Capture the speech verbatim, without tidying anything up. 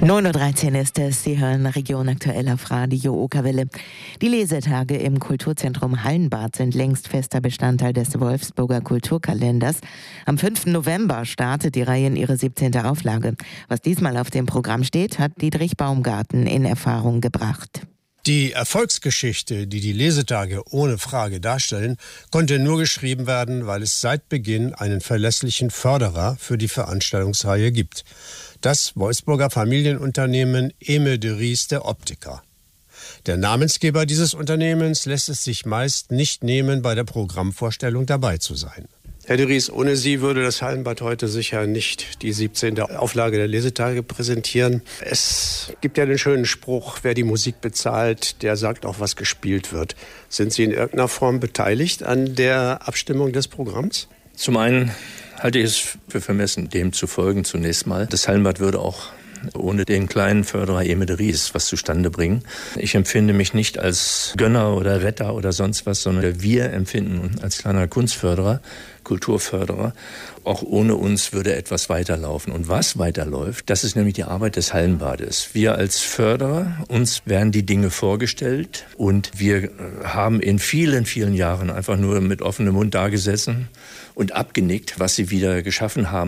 neun Uhr dreizehn ist es. Sie hören Region Aktuell auf Radio Okerwelle. Die Lesetage im Kulturzentrum Hallenbad sind längst fester Bestandteil des Wolfsburger Kulturkalenders. Am fünften November startet die Reihe in ihre siebzehnte Auflage. Was diesmal auf dem Programm steht, hat Dietrich Baumgarten in Erfahrung gebracht. Die Erfolgsgeschichte, die die Lesetage ohne Frage darstellen, konnte nur geschrieben werden, weil es seit Beginn einen verlässlichen Förderer für die Veranstaltungsreihe gibt. Das Wolfsburger Familienunternehmen Emil de Ries, der Optiker. Der Namensgeber dieses Unternehmens lässt es sich meist nicht nehmen, bei der Programmvorstellung dabei zu sein. Herr de Ries, ohne Sie würde das Hallenbad heute sicher nicht die siebzehnte Auflage der Lesetage präsentieren. Es gibt ja den schönen Spruch, wer die Musik bezahlt, der sagt auch, was gespielt wird. Sind Sie in irgendeiner Form beteiligt an der Abstimmung des Programms? Zum einen halte ich es für vermessen, dem zu folgen zunächst mal. Das Hallenbad würde auch ohne den kleinen Förderer Emil de Ries was zustande bringen. Ich empfinde mich nicht als Gönner oder Retter oder sonst was, sondern wir empfinden uns als kleiner Kunstförderer, Kulturförderer. Auch ohne uns würde etwas weiterlaufen. Und was weiterläuft, das ist nämlich die Arbeit des Hallenbades. Wir als Förderer, uns werden die Dinge vorgestellt und wir haben in vielen, vielen Jahren einfach nur mit offenem Mund dagesessen und abgenickt, was sie wieder geschaffen haben.